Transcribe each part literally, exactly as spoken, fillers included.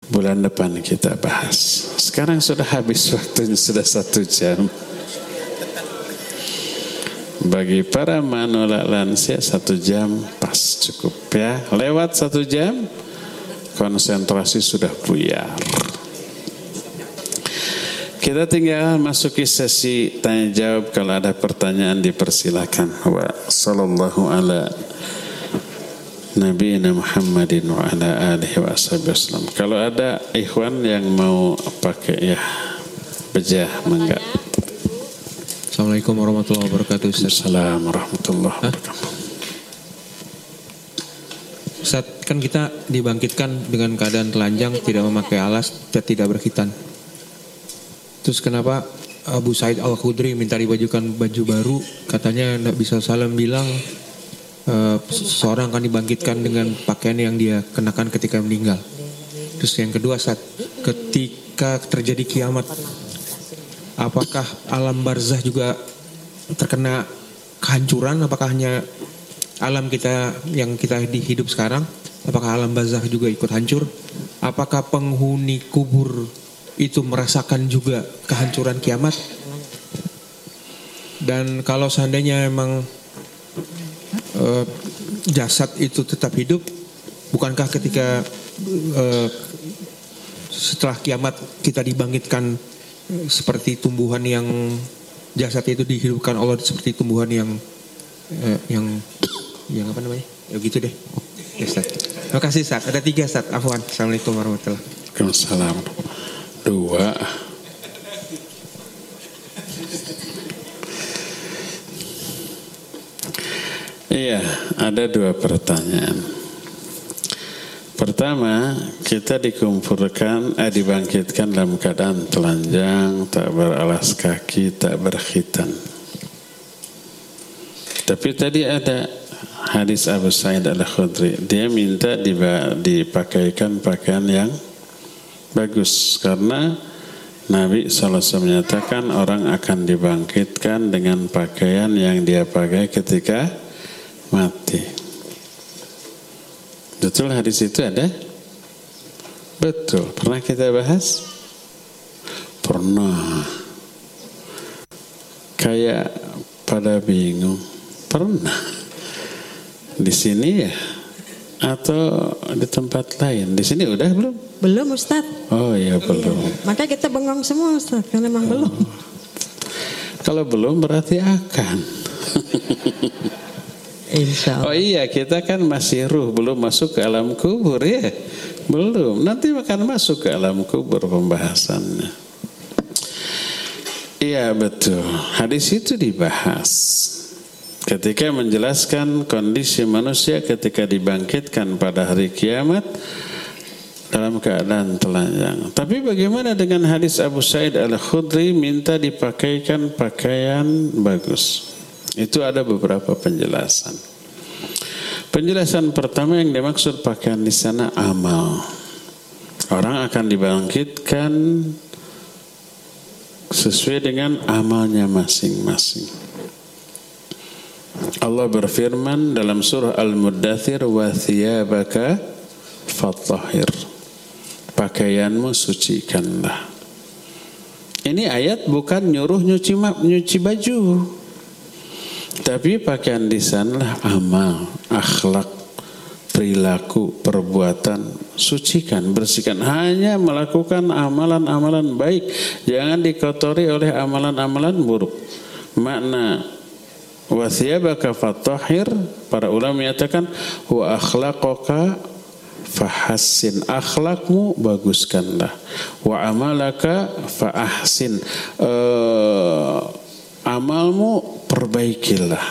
bulan depan kita bahas. Sekarang sudah habis waktunya, sudah satu jam. Bagi para manula lansia satu jam pas cukup ya. Lewat satu jam konsentrasi sudah buyar. Kita tinggal masuki sesi tanya jawab. Kalau ada pertanyaan dipersilakan. Wa sallallahu ala nabiyina Muhammadin wa ala alihi wa wasallam. Kalau ada ikhwan yang mau pakai ya bejah mangga. Assalamualaikum warahmatullahi wabarakatuh. Assalamualaikum warahmatullahi wabarakatuh. Ustaz, kan kita dibangkitkan dengan keadaan telanjang, tidak memakai alas, dan tidak berkhitan. Terus kenapa Abu Sa'id Al-Khudri minta dibajukan baju baru? Katanya Nabi shallallahu alaihi wasallam bilang uh, seseorang akan dibangkitkan dengan pakaian yang dia kenakan ketika meninggal. Terus yang kedua, Ustaz, ketika terjadi kiamat, apakah alam barzah juga terkena kehancuran? Apakah hanya alam kita yang kita hidup sekarang? Apakah alam barzah juga ikut hancur? Apakah penghuni kubur itu merasakan juga kehancuran kiamat? Dan kalau seandainya memang uh, jasad itu tetap hidup, bukankah ketika uh, setelah kiamat kita dibangkitkan seperti tumbuhan yang jasad itu dihidupkan Allah seperti tumbuhan yang eh, yang yang apa namanya? Ya gitu deh. Ya, Ustaz. Terima kasih, Ustaz. Ada tiga, Ustaz. Afwan. Assalamualaikum warahmatullahi wabarakatuh. Waalaikumsalam. Dua. Iya, ada dua pertanyaan. Pertama, kita dikumpulkan, eh, dibangkitkan dalam keadaan telanjang, tak beralas kaki, tak berkhitan. Tapi tadi ada hadis Abu Sa'id Al-Khudri, dia minta dipakaikan pakaian yang bagus karena Nabi shallallahu alaihi wasallam menyatakan orang akan dibangkitkan dengan pakaian yang dia pakai ketika mati. Betul hadis itu ada? Betul. Pernah kita bahas? Pernah. Kayak pada bingung. Pernah. Di sini ya? Atau di tempat lain? Di sini udah belum? Belum, Ustaz. Oh iya belum. Maka kita bengong semua, Ustaz, karena memang oh. belum. Kalau belum berarti akan. Insya Allah. Oh iya, kita kan masih ruh, belum masuk ke alam kubur ya. Belum, nanti akan masuk ke alam kubur pembahasannya. Iya betul, hadis itu dibahas ketika menjelaskan kondisi manusia ketika dibangkitkan pada hari kiamat dalam keadaan telanjang. Tapi bagaimana dengan hadis Abu Sa'id Al-Khudri minta dipakaikan pakaian bagus? Itu ada beberapa penjelasan. Penjelasan pertama yang dimaksud pakaian di sana amal. Orang akan dibangkitkan sesuai dengan amalnya masing-masing. Allah berfirman dalam surah Al-Muddathir, wa thiyabaka fatahhir. Pakaianmu sucikanlah. Ini ayat bukan nyuruh nyuci nyuci baju. Tapi pakaian di sanalah amal, akhlak, perilaku, perbuatan, sucikan, bersihkan. Hanya melakukan amalan-amalan baik, jangan dikotori oleh amalan-amalan buruk. Makna wa thiyabaka fatahhir, para ulama menyatakan wa akhlaqaka fahassin, akhlakmu baguskanlah. Wa amalaka fahassin, uh, amalmu perbaikilah.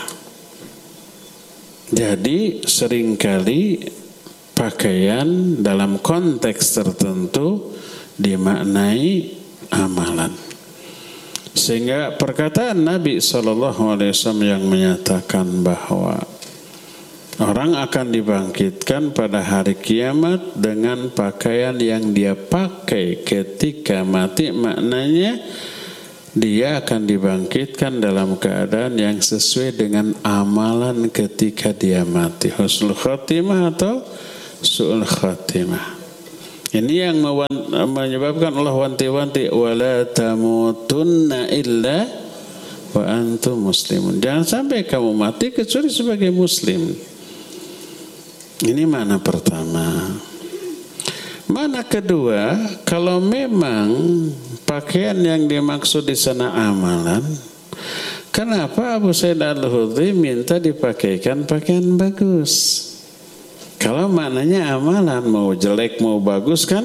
Jadi seringkali pakaian dalam konteks tertentu dimaknai amalan. Sehingga perkataan Nabi shallallahu alaihi wasallam yang menyatakan bahwa orang akan dibangkitkan pada hari kiamat dengan pakaian yang dia pakai ketika mati, maknanya dia akan dibangkitkan dalam keadaan yang sesuai dengan amalan ketika dia mati. Husnul khatimah atau su'ul khatimah. Ini yang menyebabkan Allah wanti-wanti wala tamutunna illa wa antum muslimun. Jangan sampai kamu mati kecuali sebagai muslim. Ini makna pertama. Makna kedua, kalau memang pakaian yang dimaksud di sana amalan, kenapa Abu Sa'id Al-Khudri minta dipakaikan pakaian bagus? Kalau maknanya amalan, mau jelek mau bagus kan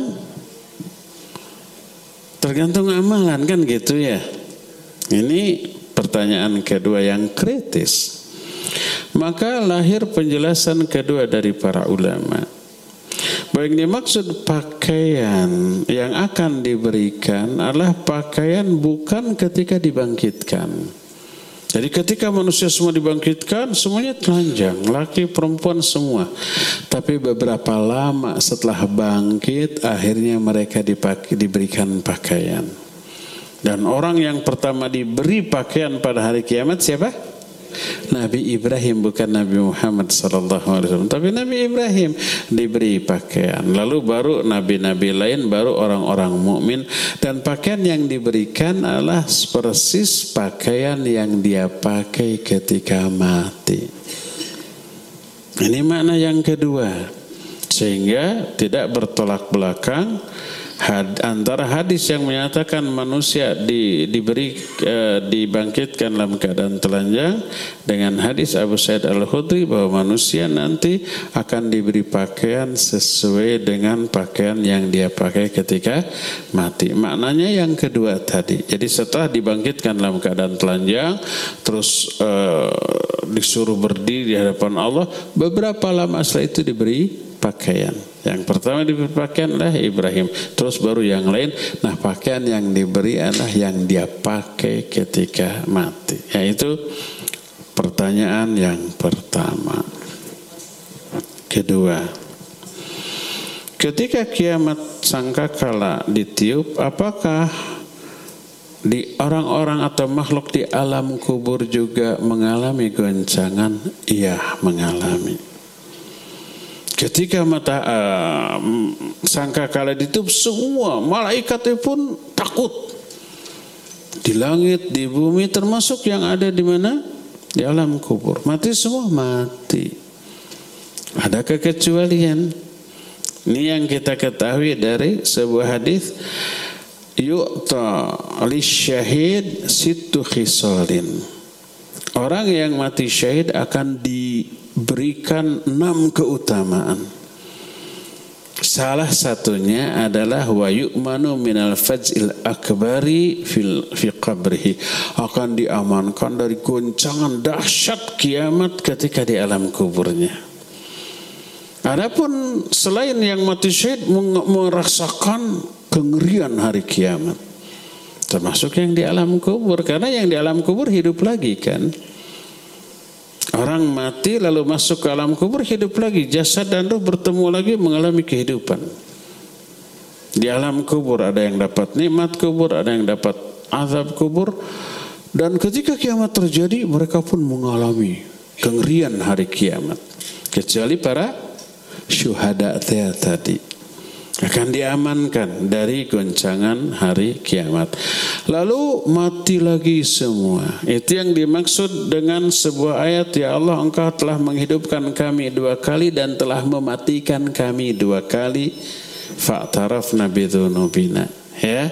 tergantung amalan kan gitu ya. Ini pertanyaan kedua yang kritis. Maka lahir penjelasan kedua dari para ulama. Bahwa yang dimaksud pakaian yang akan diberikan adalah pakaian bukan ketika dibangkitkan. Jadi ketika manusia semua dibangkitkan, semuanya telanjang, laki perempuan semua. Tapi beberapa lama setelah bangkit, akhirnya mereka dipakai, diberikan pakaian. Dan orang yang pertama diberi pakaian pada hari kiamat siapa? Nabi Ibrahim, bukan Nabi Muhammad sallallahu alaihi wasallam, tapi Nabi Ibrahim diberi pakaian. Lalu baru nabi-nabi lain, baru orang-orang mukmin. Dan pakaian yang diberikan adalah persis pakaian yang dia pakai ketika mati. Ini makna yang kedua. Sehingga tidak bertolak belakang Had, antara hadis yang menyatakan manusia di, diberi e, dibangkitkan dalam keadaan telanjang dengan hadis Abu Sa'id Al-Khudri bahwa manusia nanti akan diberi pakaian sesuai dengan pakaian yang dia pakai ketika mati. Maknanya yang kedua tadi. Jadi setelah dibangkitkan dalam keadaan telanjang terus e, disuruh berdiri di hadapan Allah, beberapa lama setelah itu diberi pakaian. Yang pertama diberi pakaian adalah Ibrahim, terus baru yang lain. Nah, pakaian yang diberi adalah yang dia pakai ketika mati. Yaitu pertanyaan yang pertama. Kedua, ketika kiamat sangkakala ditiup, apakah di orang-orang atau makhluk di alam kubur juga mengalami goncangan? Iya, mengalami. Ketika mata uh, sangkakala ditutup, semua malaikat pun takut. Di langit, di bumi, termasuk yang ada di mana? Di alam kubur. Mati semua, mati. Ada kekecualian. Ini yang kita ketahui dari sebuah hadis. Yu'ta lisyahid situ khisalin. Orang yang mati syahid akan diberikan enam keutamaan. Salah satunya adalah wa yu'manu minal faj'il akbari fil fi qabrihi. Akan diamankan dari goncangan dahsyat kiamat ketika di alam kuburnya. Adapun selain yang mati syahid merasakan kengerian hari kiamat. Termasuk yang di alam kubur, karena yang di alam kubur hidup lagi kan. Orang mati lalu masuk ke alam kubur, hidup lagi, jasad dan ruh bertemu lagi, mengalami kehidupan. Di alam kubur ada yang dapat nikmat kubur, ada yang dapat azab kubur. Dan ketika kiamat terjadi, mereka pun mengalami kengerian hari kiamat. Kecuali para syuhada tadi akan diamankan dari goncangan hari kiamat. Lalu mati lagi semua. Itu yang dimaksud dengan sebuah ayat, ya Allah, Engkau telah menghidupkan kami dua kali dan telah mematikan kami dua kali. Fa'tarafna bidzunubina. Ya.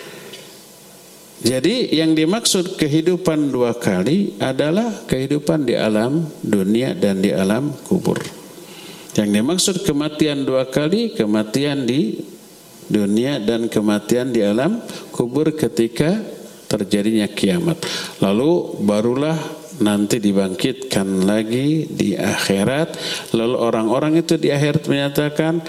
Jadi yang dimaksud kehidupan dua kali adalah kehidupan di alam dunia dan di alam kubur. Yang dimaksud kematian dua kali, kematian di dunia dan kematian di alam kubur ketika terjadinya kiamat. Lalu barulah nanti dibangkitkan lagi di akhirat. Lalu orang-orang itu di akhirat menyatakan,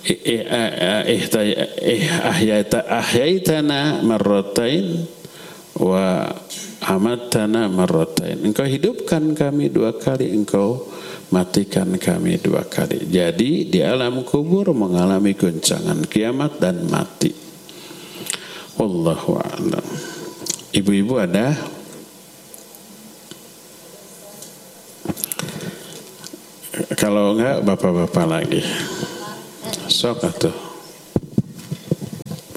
ahyaitana marratain wa amatana marratain. Engkau hidupkan kami dua kali, engkau matikan kami dua kali. Jadi di alam kubur mengalami goncangan kiamat dan mati. Wallahu a'lam. Ibu-ibu ada? Kalau enggak bapak-bapak lagi. Sok atuh.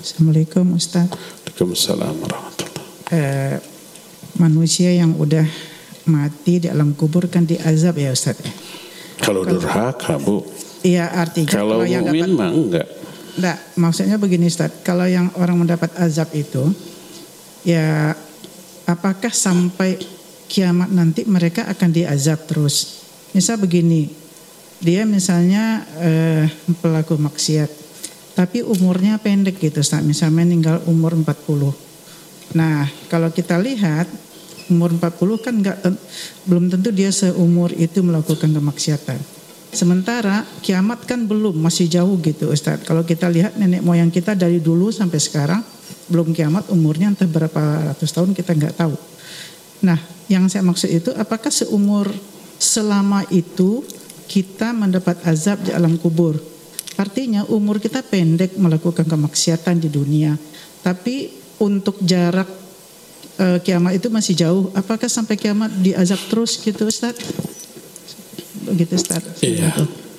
Assalamualaikum Ustaz. Waalaikumsalam warahmatullahi. Eh, manusia yang udah mati di alam kubur kan diazab ya Ustaz. Kalau durhaka Bu. Iya artinya Kalau, kalau yang mukmin dapat, mah enggak. enggak, maksudnya begini Ustaz. Kalau yang orang mendapat azab itu, ya apakah sampai kiamat nanti mereka akan diazab terus? Misal begini, dia misalnya eh, pelaku maksiat, tapi umurnya pendek gitu Ustaz. Misalnya meninggal umur empat puluh. Nah kalau kita lihat umur empat puluh kan enggak, belum tentu dia seumur itu melakukan kemaksiatan. Sementara kiamat kan belum, masih jauh gitu Ustaz. Kalau kita lihat nenek moyang kita dari dulu sampai sekarang belum kiamat, umurnya entah berapa ratus tahun kita nggak tahu. Nah yang saya maksud itu, apakah seumur selama itu kita mendapat azab di alam kubur? Artinya umur kita pendek melakukan kemaksiatan di dunia, tapi untuk jarak e, kiamat itu masih jauh. Apakah sampai kiamat diazab terus gitu Ustaz? Begitu Ustaz. Iya.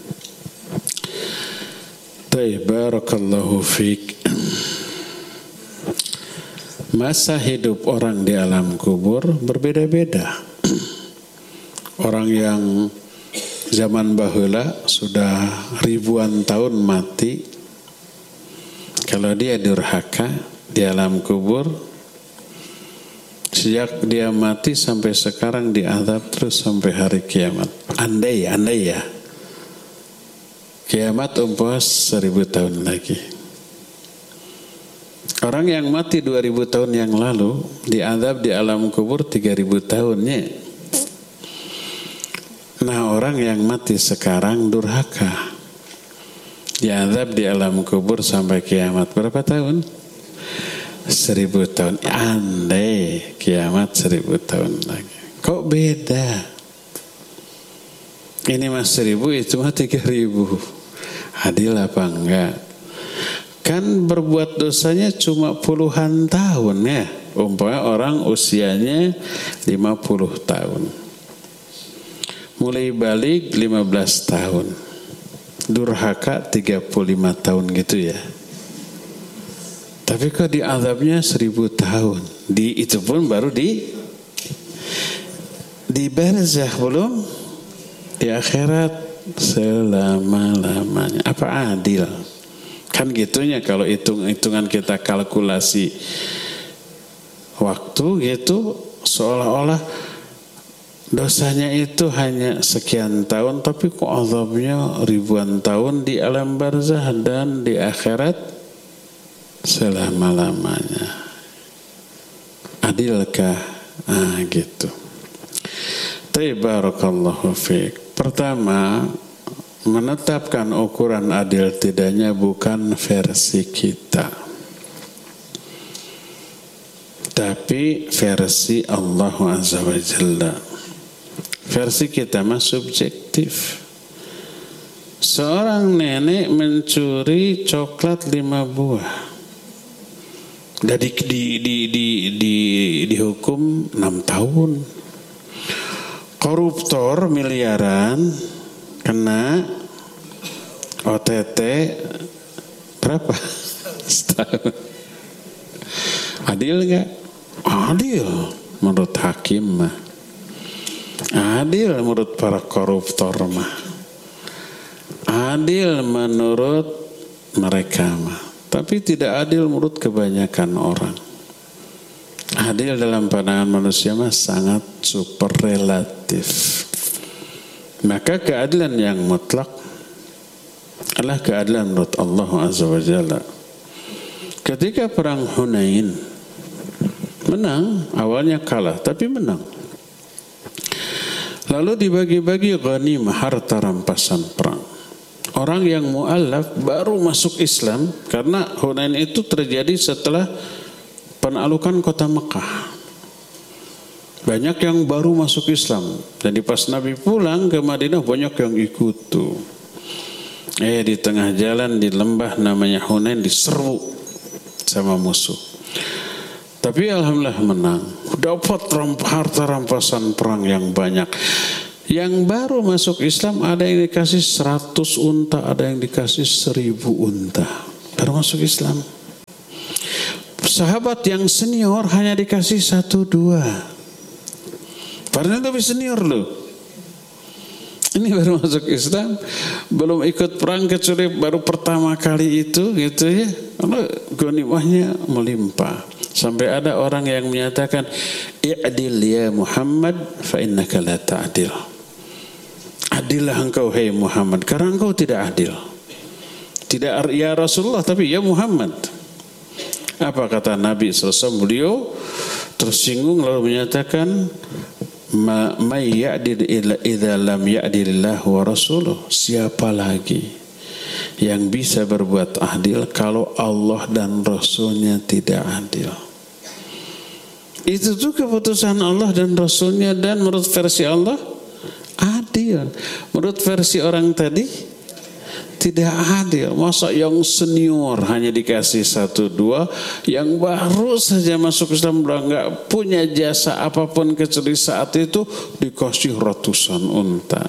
Baik, barakallahu fiik. Masa hidup orang di alam kubur berbeda-beda. Orang yang zaman baheula sudah ribuan tahun mati, kalau dia durhaka di alam kubur, sejak dia mati sampai sekarang diazab terus sampai hari kiamat. Andai, andai ya, kiamat umpama seribu tahun lagi. Orang yang mati dua ribu tahun yang lalu diazab di alam kubur tiga ribu tahunnya. Nah orang yang mati sekarang durhaka diazab di alam kubur sampai kiamat berapa tahun? Seribu tahun. Andai kiamat seribu tahun lagi. Kok beda? Ini mas seribu, itu mah tiga ribu. Adil apa enggak? Kan berbuat dosanya cuma puluhan tahun ya. Umpamanya orang usianya lima puluh tahun. Mulai balik lima belas tahun. Durhaka tiga puluh lima tahun gitu ya. Tapi kok diazabnya seribu tahun. Di itu pun baru di di barzakh belum. Di akhirat selama-lamanya. Apa adil? Kan gitunya kalau hitung-hitungan kita kalkulasi waktu gitu, seolah-olah dosanya itu hanya sekian tahun, tapi kok azabnya ribuan tahun di alam barzakh dan di akhirat selama-lamanya. Adilkah? Ah gitu. Barakallahu fiik. Pertama, menetapkan ukuran adil tidaknya bukan versi kita, tapi versi Allah Azza wa Jalla. Versi kita mah subjektif. Seorang nenek mencuri coklat lima buah, jadi di, di, di, di, dihukum enam tahun. Koruptor miliaran kena O T T berapa? Setahun. Adil gak? Adil menurut hakim mah. Adil menurut para koruptor mah. Adil menurut mereka mah. Tapi tidak adil menurut kebanyakan orang. Adil dalam pandangan manusia mah sangat super relatif. Maka keadilan yang mutlak adalah keadilan menurut Allah Azza wa Jalla. Ketika perang Hunain menang, awalnya kalah tapi menang. Lalu dibagi-bagi ghanimah, harta rampasan perang. Orang yang mu'allaf baru masuk Islam, karena Hunain itu terjadi setelah penaklukan kota Mekah. Banyak yang baru masuk Islam. Jadi pas Nabi pulang ke Madinah banyak yang ikut tuh. Eh di tengah jalan di lembah namanya Hunain diserbu sama musuh. Tapi alhamdulillah menang. Dapat harta rampasan perang yang banyak. Yang baru masuk Islam ada yang dikasih seratus unta, ada yang dikasih seribu unta. Baru masuk Islam. sahabat yang senior hanya dikasih satu dua. Padahal lebih senior loh. Ini baru masuk Islam, belum ikut perang kecuali baru pertama kali itu gitu ya. Kalau ghanimahnya melimpah. Sampai ada orang yang menyatakan, "I'dil ya Muhammad fa innaka la ta'dil." Adillah engkau hai Muhammad, karena engkau tidak adil. Tidak ya Rasulullah, tapi ya Muhammad. Apa kata Nabi shallallahu alaihi wasallam? Beliau tersinggung lalu menyatakan, Ma may ya'dil idza lam ya'dilillah wa rasuluh. Siapa lagi yang bisa berbuat adil kalau Allah dan Rasulnya tidak adil? Itu tuh keputusan Allah dan Rasulnya, dan menurut versi Allah adil. Menurut versi orang tadi tidak adil. Masa yang senior hanya dikasih satu dua, yang baru saja masuk Islam udah nggak punya jasa apapun kecuali saat itu dikasih ratusan unta.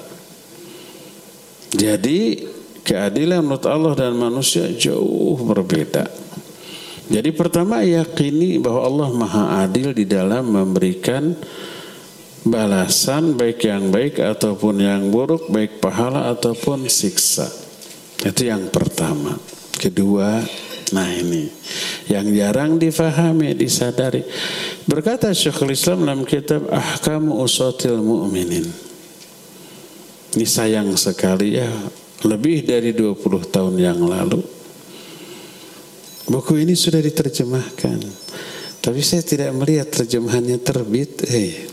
Jadi keadilan menurut Allah dan manusia jauh berbeda. Jadi pertama, yakini bahwa Allah Maha Adil di dalam memberikan balasan baik yang baik ataupun yang buruk, baik pahala ataupun siksa. Itu yang pertama. Kedua, nah ini yang jarang difahami, disadari. Berkata Syekhul Islam dalam kitab Ahkamu Usatil Mu'minin. Ini sayang sekali ya, lebih dari dua puluh tahun yang lalu buku ini sudah diterjemahkan, tapi saya tidak melihat terjemahannya terbit. Eh,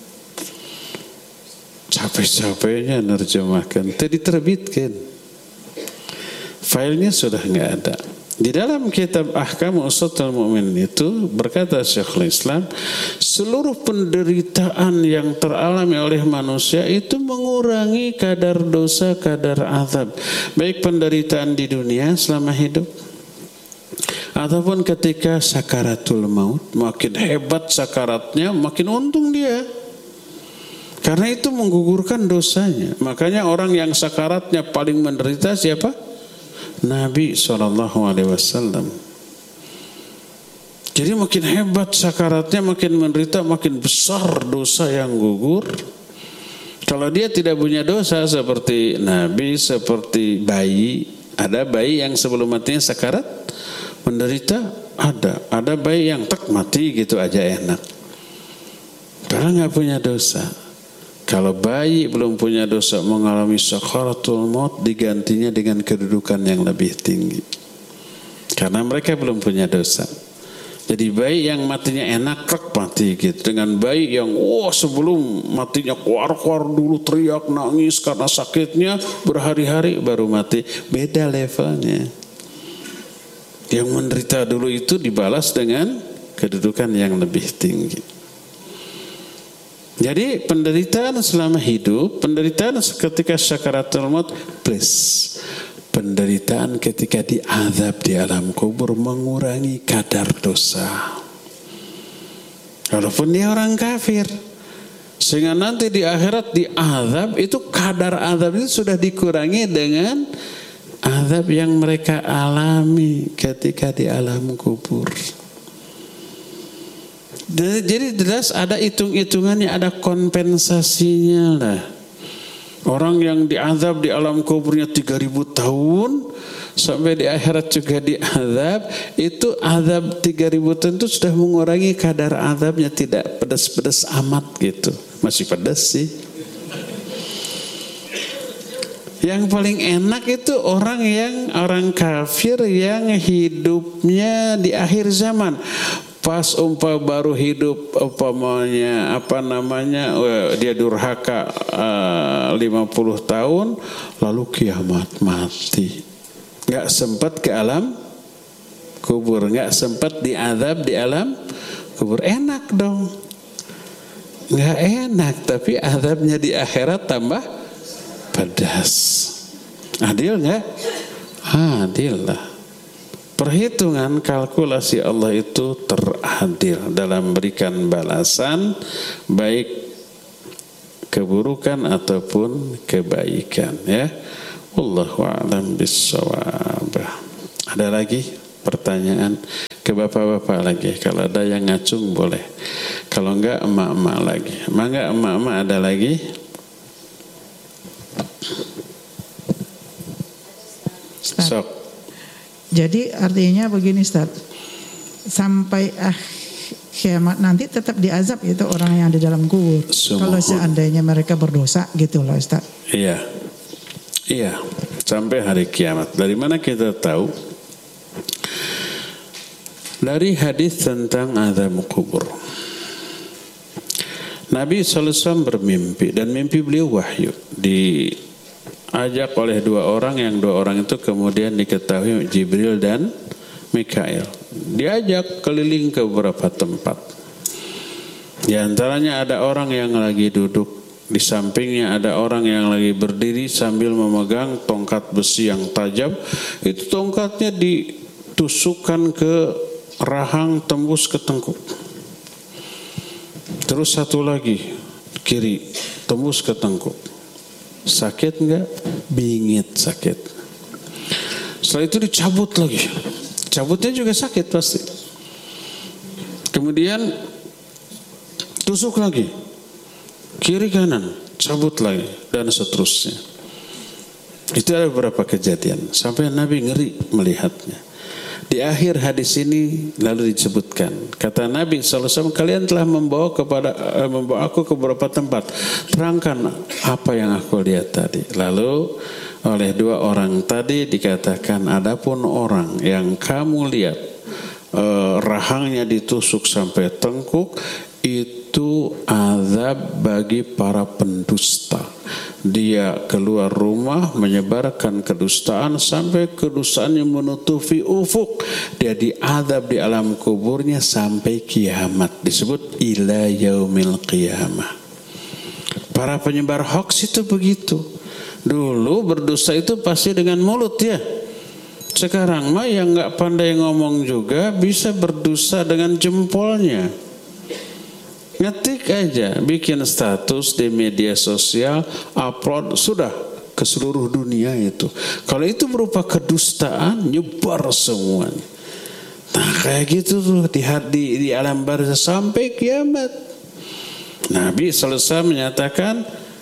capek-capeknya nerjemahkan, tadi terbitkan. Filenya sudah nggak ada. Di dalam kitab Ahkam Usatul Mu'minin itu berkata Syekhul Islam, seluruh penderitaan yang teralami oleh manusia itu mengurangi kadar dosa, kadar azab. Baik penderitaan di dunia selama hidup ataupun ketika sakaratul maut. Makin hebat sakaratnya, makin untung dia. Karena itu menggugurkan dosanya. Makanya orang yang sakaratnya paling menderita siapa? Nabi shallallahu alaihi wasallam. Jadi makin hebat sakaratnya, makin menderita, makin besar dosa yang gugur. Kalau dia tidak punya dosa seperti Nabi, seperti bayi. Ada bayi yang sebelum matinya sakarat menderita, ada. Ada bayi yang tak mati gitu aja enak. Karena nggak punya dosa. Kalau bayi belum punya dosa mengalami sakaratul maut, digantinya dengan kedudukan yang lebih tinggi. Karena mereka belum punya dosa. Jadi bayi yang matinya enak krek mati gitu, dengan bayi yang wah sebelum matinya kuar-kuar dulu teriak nangis karena sakitnya berhari-hari baru mati. Beda levelnya. Yang menderita dulu itu dibalas dengan kedudukan yang lebih tinggi. Jadi penderitaan selama hidup, penderitaan ketika sakaratul maut, plus penderitaan ketika diazab di alam kubur mengurangi kadar dosa. Walaupun dia orang kafir, sehingga nanti di akhirat diazab itu kadar azab itu sudah dikurangi dengan azab yang mereka alami ketika di alam kubur. Jadi jelas ada hitung-hitungannya, ada kompensasinya lah. Orang yang diazab di alam kuburnya tiga ribu tahun sampai di akhirat juga diazab, itu azab tiga ribu tahun itu sudah mengurangi kadar azabnya, tidak pedas-pedas amat gitu. Masih pedas sih. Yang paling enak itu orang yang orang kafir yang hidupnya di akhir zaman. Pas umpah baru hidup umpamanya apa namanya dia durhaka uh, lima puluh tahun lalu kiamat mati. Enggak sempat ke alam kubur, enggak sempat diazab di alam kubur. Enak dong. Enggak enak, tapi azabnya di akhirat tambah pedas. Adil enggak? Adil lah. Perhitungan kalkulasi Allah itu teradil dalam memberikan balasan baik keburukan ataupun kebaikan ya. Wallahu a'lam bissawab. Ada lagi pertanyaan? Ke bapak-bapak lagi. Kalau ada yang ngacung boleh. Kalau enggak emak-emak lagi. Mangga emak-emak ada lagi? Ustaz. Sok. Jadi artinya begini Ustaz, sampai ah, kiamat nanti tetap diazab itu orang yang di dalam kubur. Semua. Kalau seandainya mereka berdosa gitu loh Ustaz. Iya, iya, sampai hari kiamat. Dari mana kita tahu? Dari hadis tentang azab kubur. Nabi shallallahu alaihi wasallam bermimpi dan mimpi beliau wahyu. Diajak oleh dua orang yang dua orang itu kemudian diketahui Jibril dan Mikail. Diajak keliling ke beberapa tempat. Di antaranya ada orang yang lagi duduk. Di sampingnya ada orang yang lagi berdiri sambil memegang tongkat besi yang tajam. Itu tongkatnya ditusukkan ke rahang tembus ke tengkuk. Terus satu lagi kiri tembus ke tengkuk. Sakit enggak? Bingit sakit. Setelah itu dicabut lagi. Cabutnya juga sakit pasti. Kemudian tusuk lagi. Kiri kanan, cabut lagi dan seterusnya. Itu ada beberapa kejadian sampai Nabi ngeri melihatnya. Di akhir hadis ini lalu disebutkan, kata Nabi shallallahu alaihi wasallam, kalian telah membawa kepada eh, membawa aku ke beberapa tempat. Terangkan apa yang aku lihat tadi. Lalu oleh dua orang tadi dikatakan, adapun orang yang kamu lihat eh, rahangnya ditusuk sampai tengkuk, itu azab bagi para pendusta. Dia keluar rumah menyebarkan kedustaan sampai kedustaannya menutupi ufuk. Dia diazab di alam kuburnya sampai kiamat. Disebut ila yaumil qiyamah. Para penyebar hoax itu begitu. Dulu berdosa itu pasti dengan mulut ya. Sekarang mah yang nggak pandai ngomong juga bisa berdosa dengan jempolnya. Ngetik aja, bikin status di media sosial, upload, sudah ke seluruh dunia itu. Kalau itu berupa kedustaan, nyebar semuanya. Nah kayak gitu tuh di, di, di alam barzah sampai kiamat. Nabi shallallahu alaihi wasallam menyatakan,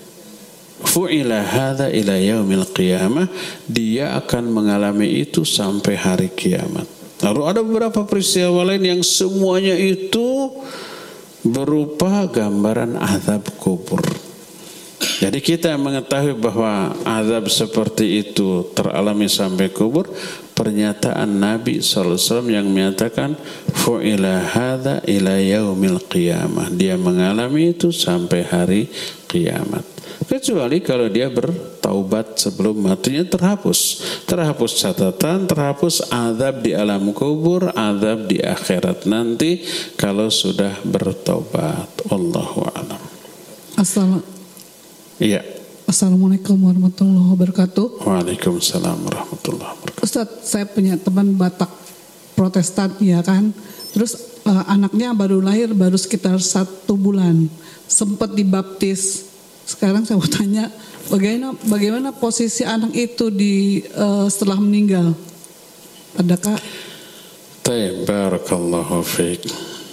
fu'ila hadza ila yaumil qiyamah, dia akan mengalami itu sampai hari kiamat. Lalu ada beberapa peristiwa lain yang semuanya itu berupa gambaran azab kubur. Jadi kita mengetahui bahwa azab seperti itu teralami sampai kubur. Pernyataan Nabi shallallahu alaihi wasallam yang menyatakan fu'ila hadza ila yaumil qiyamah, dia mengalami itu sampai hari kiamat. Kecuali kalau dia bertaubat sebelum matinya, terhapus. Terhapus catatan, terhapus azab di alam kubur, azab di akhirat nanti kalau sudah bertaubat. Allahu a'lam. Assalamualaikum. Iya. Assalamualaikum warahmatullahi wabarakatuh. Waalaikumsalam warahmatullahi wabarakatuh. Ustadz, saya punya teman Batak Protestan ya kan. Terus uh, anaknya baru lahir baru sekitar satu bulan. Sempat dibaptis. Sekarang saya mau tanya, bagaimana bagaimana posisi anak itu di uh, setelah meninggal? Adakah? Taib, barakallahu fiik.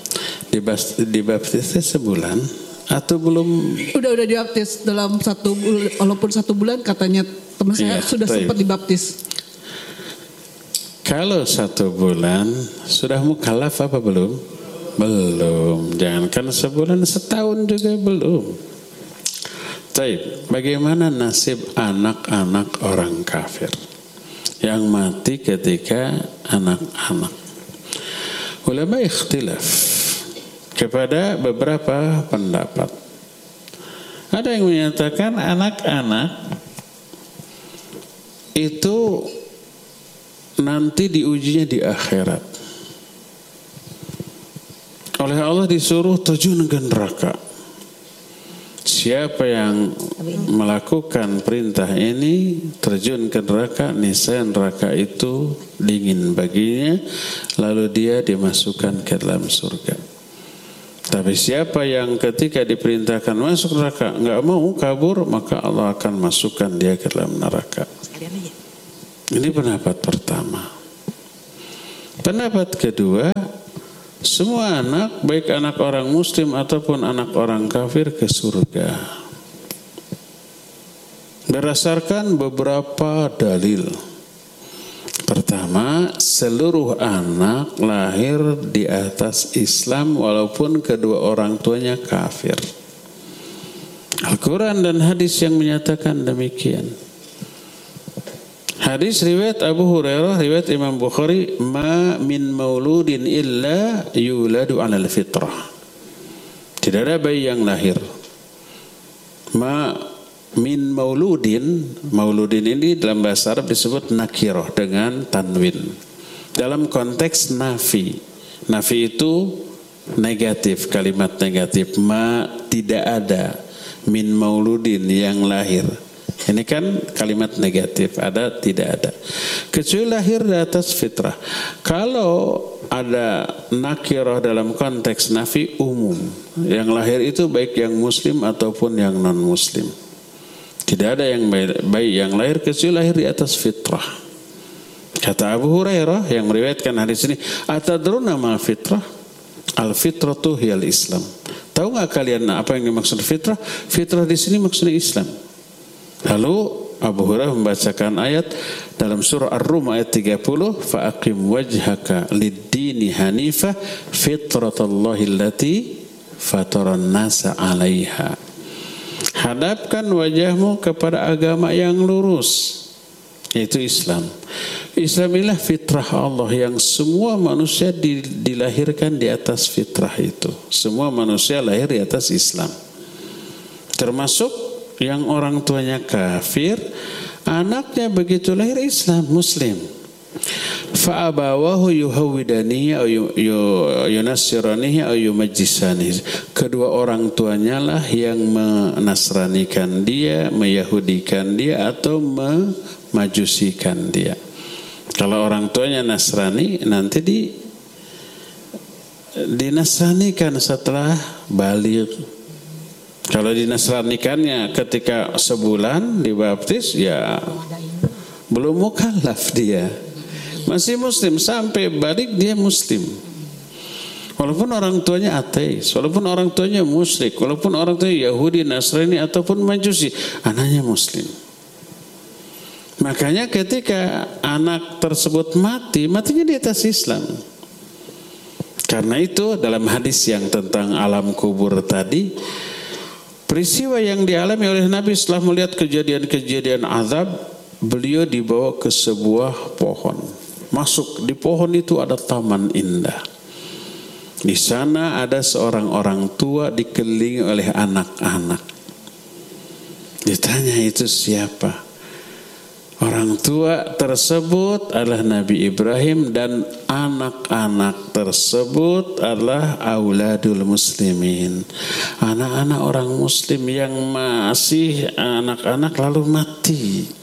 Dibaptisnya sebulan atau belum? Udah udah dibaptis dalam satu bulan, walaupun satu bulan katanya teman saya ya, sudah taib. sempat dibaptis. Kalau satu bulan sudah mukallaf apa belum? Belum. Jangankan sebulan, setahun juga belum. Taib, bagaimana nasib anak-anak orang kafir yang mati ketika anak-anak? Ulama ikhtilaf kepada beberapa pendapat. Ada yang menyatakan anak-anak itu nanti diujinya di akhirat. Oleh Allah disuruh terjun ke neraka. Siapa yang melakukan perintah ini terjun ke neraka, niscaya neraka itu dingin baginya, lalu dia dimasukkan ke dalam surga. Tapi siapa yang ketika diperintahkan masuk neraka nggak mau kabur, maka Allah akan masukkan dia ke dalam neraka. Ini pendapat pertama. Pendapat kedua, semua anak, baik anak orang muslim ataupun anak orang kafir, ke surga. Berdasarkan beberapa dalil. Pertama, seluruh anak lahir di atas Islam walaupun kedua orang tuanya kafir. Al-Quran dan hadis yang menyatakan demikian. Hadis riwayat Abu Hurairah, riwayat Imam Bukhari, ma min mauludin illa yuladu alal fitrah. Tidak ada bayi yang lahir. Ma min mauludin, mauludin ini dalam bahasa Arab disebut nakirah dengan tanwin. Dalam konteks nafi. Nafi itu negatif, kalimat negatif. Ma, tidak ada min mauludin yang lahir. Ini kan kalimat negatif, ada tidak ada. Kecuali lahir di atas fitrah. Kalau ada nakirah dalam konteks nafi umum, yang lahir itu baik yang muslim ataupun yang non muslim. Tidak ada yang baik yang lahir kecuali lahir di atas fitrah. Kata Abu Hurairah yang meriwayatkan hadis ini, atadruna mal fitrah? Al fitratu hiyal Islam. Tahu nggak kalian apa yang dimaksud fitrah? Fitrah di sini maksudnya Islam. Lalu Abu Hurairah membacakan ayat dalam surah Ar-Rum ayat tiga puluh, fa'aqim wajhaka lid-dini hanifah fitratallahi allati fataran nasa 'alaiha. Hadapkan wajahmu kepada agama yang lurus, yaitu Islam. Islam inilah fitrah Allah yang semua manusia dilahirkan di atas fitrah itu. Semua manusia lahir di atas Islam. Termasuk yang orang tuanya kafir, anaknya begitu lahir Islam, Muslim. Fa'abawahu yuhawidanihi au yunassiranihi au yumajjisanihi. Kedua orang tuanya lah yang menasranikan dia, meyahudikan dia atau memajusikan dia. Kalau orang tuanya Nasrani, nanti di dinasranikan setelah baligh. Kalau dinasranikannya ketika sebulan dibaptis, ya belum mukallaf dia. Masih muslim sampai balik dia muslim. Walaupun orang tuanya ateis, walaupun orang tuanya musyrik, walaupun orang tuanya Yahudi, Nasrani ataupun Majusi, anaknya muslim. Makanya ketika anak tersebut mati, matinya di atas Islam. Karena itu dalam hadis yang tentang alam kubur tadi, peristiwa yang dialami oleh Nabi setelah melihat kejadian-kejadian azab, beliau dibawa ke sebuah pohon. Masuk di pohon itu ada taman indah. Di sana ada seorang orang tua dikelilingi oleh anak-anak. Ditanya, itu siapa? Orang tua tersebut adalah Nabi Ibrahim dan anak-anak tersebut adalah auladul muslimin. Anak-anak orang muslim yang masih anak-anak lalu mati.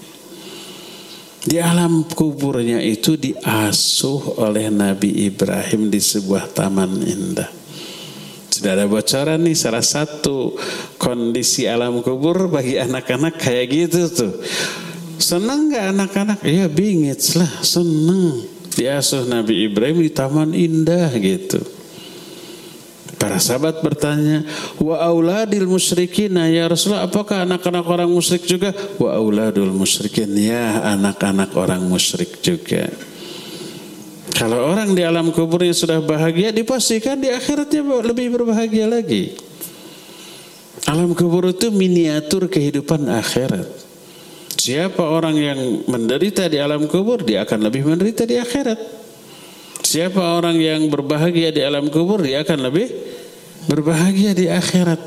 Di alam kuburnya itu diasuh oleh Nabi Ibrahim di sebuah taman indah. Sudah ada bocoran nih, salah satu kondisi alam kubur bagi anak-anak kayak gitu tuh. Senang gak anak-anak? Ya bingit lah, senang. Diasuh Nabi Ibrahim di taman indah gitu. Para sahabat bertanya, wa auladil musyrikin, ya Rasulullah, apakah anak-anak orang musyrik juga? Wa auladul musyrikin, ya anak-anak orang musyrik juga. Kalau orang di alam kuburnya sudah bahagia, dipastikan di akhiratnya lebih berbahagia lagi. Alam kubur itu miniatur kehidupan akhirat. Siapa orang yang menderita di alam kubur, dia akan lebih menderita di akhirat. Siapa orang yang berbahagia di alam kubur, dia akan lebih berbahagia di akhirat.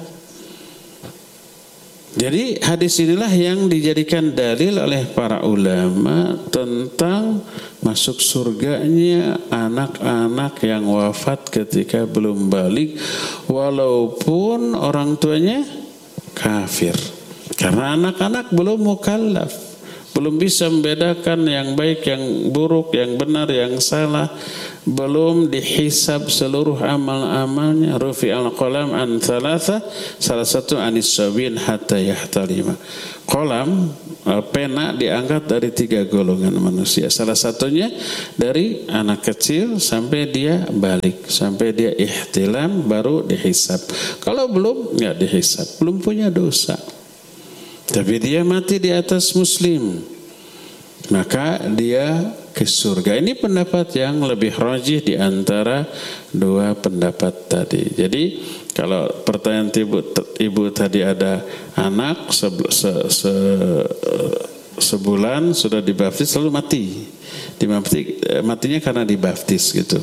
Jadi hadis inilah yang dijadikan dalil oleh para ulama tentang masuk surganya anak-anak yang wafat ketika belum balik, walaupun orang tuanya kafir. Karena anak-anak belum mukallaf, belum bisa membedakan yang baik, yang buruk, yang benar, yang salah. belum dihisab seluruh amal-amalnya. Rufi'al qalam an thalatha, salah satu anis sabin hatta yahtalima. Qalam, pena diangkat dari tiga golongan manusia. Salah satunya dari anak kecil sampai dia balik, sampai dia ihtilam baru dihisab. Kalau belum, nggak dihisab, belum punya dosa. Tapi dia mati di atas muslim, maka dia ke surga. Ini pendapat yang lebih rajih di antara dua pendapat tadi. Jadi kalau pertanyaan ibu, ibu tadi ada anak se, se, se, sebulan sudah dibaptis lalu mati, dimati, matinya karena dibaptis gitu.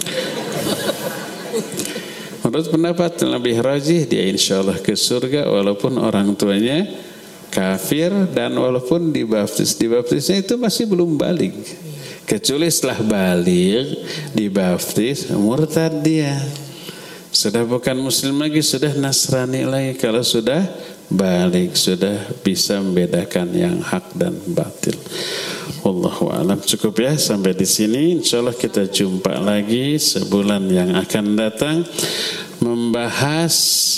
Menurut pendapat yang lebih rajih, dia insya Allah ke surga walaupun orang tuanya kafir dan walaupun dibaptis. Dibaptisnya itu masih belum balik. Kecuali setelah balik, dibaptis, murtad dia. Sudah bukan muslim lagi, sudah Nasrani lagi. Kalau sudah balik, sudah bisa membedakan yang hak dan batil. Wallahu a'lam. Cukup ya sampai di sini. Insyaallah kita jumpa lagi sebulan yang akan datang membahas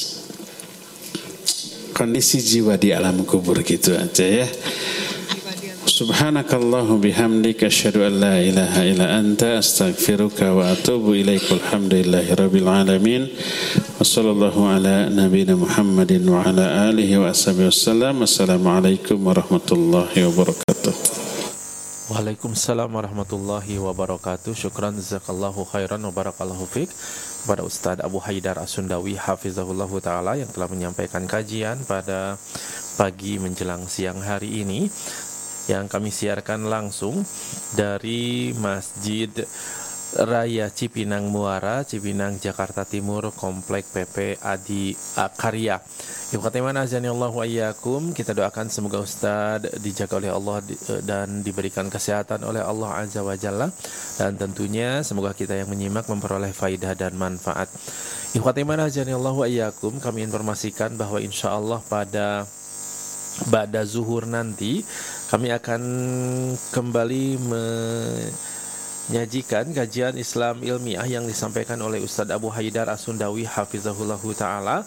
kondisi jiwa di alam kubur gitu aja ya. Subhanakallahu bihamdika asyhadu an la ilaha illa anta astaghfiruka wa atubu ilaika. Alhamdulillahi rabbil alamin. Wa sallallahu ala nabiyyina Muhammadin wa ala alihi wa ashabihi wasallam. Assalamualaikum warahmatullahi wabarakatuh. Waalaikumsalam warahmatullahi wabarakatuh. Syukran jazakallahu khairan wa barakallahu fiik kepada Ustadz Abu Haidar As-Sundawi hafizahullahu taala yang telah menyampaikan kajian pada pagi menjelang siang hari ini, yang kami siarkan langsung dari Masjid Raya Cipinang Muara, Cipinang, Jakarta Timur, Komplek P P Adi Karya. Ikhwatimana azanillahu wa iyyakum. Kita doakan semoga Ustadz dijaga oleh Allah dan diberikan kesehatan oleh Allah Azza wa Jalla, dan tentunya semoga kita yang menyimak memperoleh faidah dan manfaat. Ikhwatimana azanillahu wa iyyakum, kami informasikan bahwa insyaallah pada ba'da zuhur nanti kami akan kembali menyajikan kajian Islam ilmiah yang disampaikan oleh Ustadz Abu Haidar As-Sundawi hafizahullahu ta'ala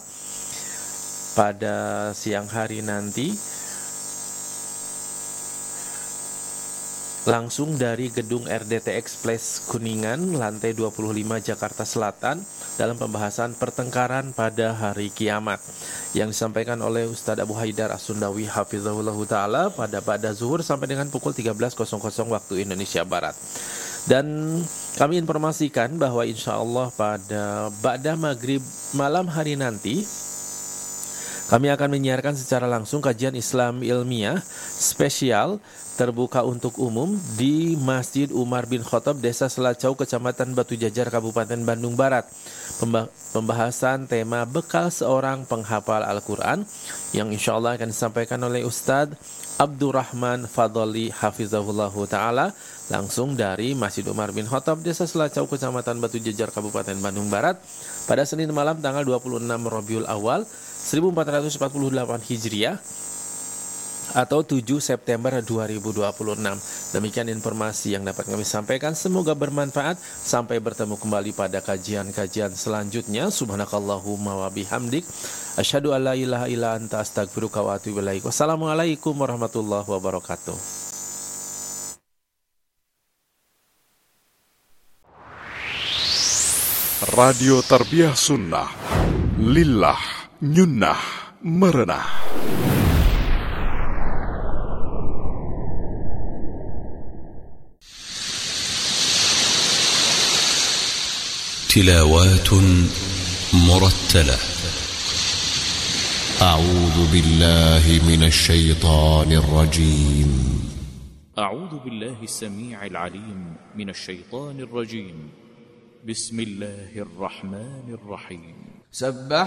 pada siang hari nanti, langsung dari gedung R D T X Place Kuningan, lantai dua puluh lima Jakarta Selatan, dalam pembahasan pertengkaran pada hari kiamat yang disampaikan oleh Ustadz Abu Haidar As-Sundawi hafizahullahu ta'ala pada ba'da zuhur sampai dengan pukul tiga belas waktu Indonesia Barat. Dan kami informasikan bahwa insya Allah pada ba'da maghrib malam hari nanti kami akan menyiarkan secara langsung kajian Islam ilmiah spesial terbuka untuk umum di Masjid Umar bin Khattab, Desa Selacau, Kecamatan Batu Jajar, Kabupaten Bandung Barat. Pembahasan tema bekal seorang penghafal Al-Quran yang insya Allah akan disampaikan oleh Ustadz Abdurrahman Fadli hafizahullahu ta'ala, langsung dari Masjid Umar bin Khattab, Desa Selacau, Kecamatan Batu Jajar, Kabupaten Bandung Barat, pada Senin malam tanggal dua puluh enam Rabiul Awal seribu empat ratus empat puluh delapan Hijriah atau tujuh September dua ribu dua puluh enam. Demikian informasi yang dapat kami sampaikan, semoga bermanfaat. Sampai bertemu kembali pada kajian-kajian selanjutnya. Subhanakallahumma wa bihamdik asyhadu an la ilaha illa anta astaghfiruka wa atubu ilaik. Wassalamualaikum warahmatullahi wabarakatuh. Radio Tarbiyah Sunnah Lillah Nyunnah Merenah. تلاوات مرتلة. أعوذ بالله من الشيطان الرجيم. أعوذ بالله السميع العليم من الشيطان الرجيم. بسم الله الرحمن الرحيم. سبح